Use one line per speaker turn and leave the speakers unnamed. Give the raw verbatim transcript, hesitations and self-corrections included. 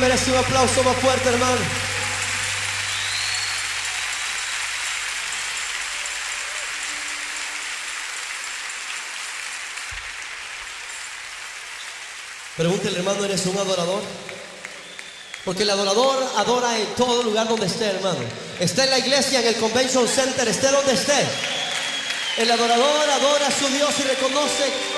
merece un aplauso más fuerte, hermano. Pregúntele, hermano, ¿eres un adorador? Porque el adorador adora en todo lugar donde esté, hermano. Esté en la iglesia, en el Convention Center, esté donde esté. El adorador adora a su Dios y reconoce